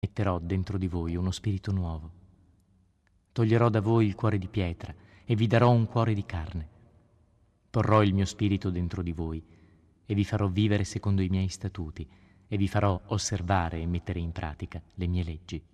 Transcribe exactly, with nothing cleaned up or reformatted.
Metterò dentro di voi uno spirito nuovo. Toglierò da voi il cuore di pietra e vi darò un cuore di carne. Porrò il mio spirito dentro di voi e vi farò vivere secondo i miei statuti e vi farò osservare e mettere in pratica le mie leggi.